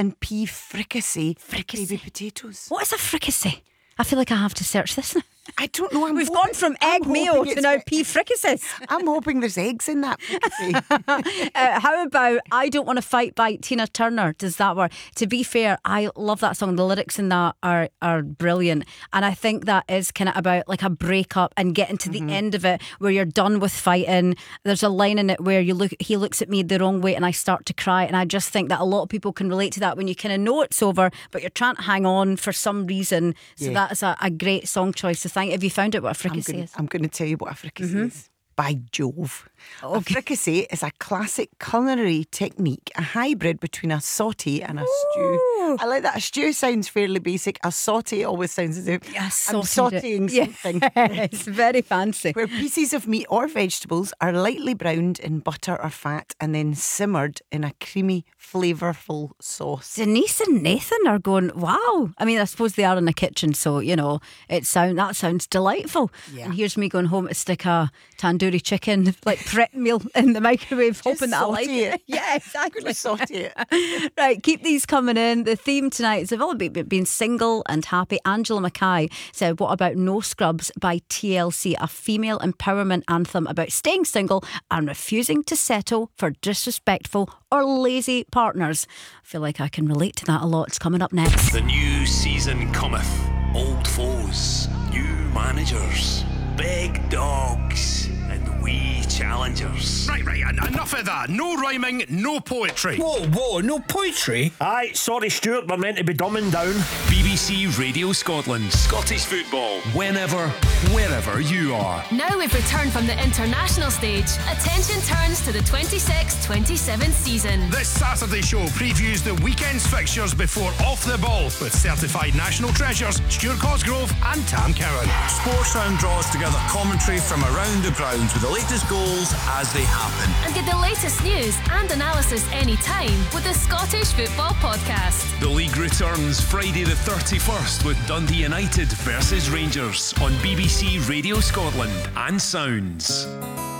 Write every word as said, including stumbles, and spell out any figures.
and pea fricassee, Fricassee. baby potatoes. What is a fricassee? I feel like I have to search this now. I don't know. I'm We've hoping, gone from I'm egg mayo hoping to it's now got- pea fricassees. I'm hoping there's eggs in that fricassee. uh, how about I Don't Want to Fight by Tina Turner? Does that work? To be fair, I love that song. The lyrics in that are, are brilliant. And I think that is kind of about like a breakup and getting to Mm-hmm. the end of it where you're done with fighting. There's a line in it where you look, he looks at me the wrong way and I start to cry. And I just think that a lot of people can relate to that when you kind of know it's over, but you're trying to hang on for some reason. So Yeah. that is a, a great song choice. So thank. Have you found out what a I'm fricassee gonna, is? I'm going to tell you what a fricassee Mm-hmm. is. By Jove. Okay. A fricassee is a classic culinary technique, a hybrid between a saute and a stew. I like that. A stew sounds fairly basic. A saute always sounds as if Yes, I'm sauteing something. It's very fancy. Where pieces of meat or vegetables are lightly browned in butter or fat and then simmered in a creamy, flavourful sauce. Denise and Nathan are going, wow. I mean, I suppose they are in the kitchen, so, you know, it sound that sounds delightful. Yeah. And here's me going home to stick a tandoori chicken, like prep meal in the microwave, hoping that I like saute it. it. Yeah, exactly. Saute it. Right, keep these coming in. The theme tonight is all about being single and happy. Angela Mackay said, what about No Scrubs by T L C, a female empowerment anthem about staying single and refusing to settle for disrespectful or lazy partners. I feel like I can relate to that a lot. It's coming up next. The new season cometh. Old foes, new managers, big dogs, and wee challengers. Right, right, en- enough of that. No rhyming, no poetry. Whoa, whoa, no poetry? Aye, sorry Stuart, we're meant to be dumbing down. B B C Radio Scotland. Scottish football. Whenever, wherever you are. Now we've returned from the international stage. Attention turns to the twenty-six twenty-seven season. This Saturday show previews the weekend's fixtures before Off the Ball with certified national treasures Stuart Cosgrove and Tam Cowan. Sportsound draws together commentary from around the grounds with the latest goals as they happen. And get the latest news and analysis anytime with the Scottish Football Podcast. The league returns Friday the thirty-first with Dundee United versus Rangers on B B C Radio Scotland and Sounds.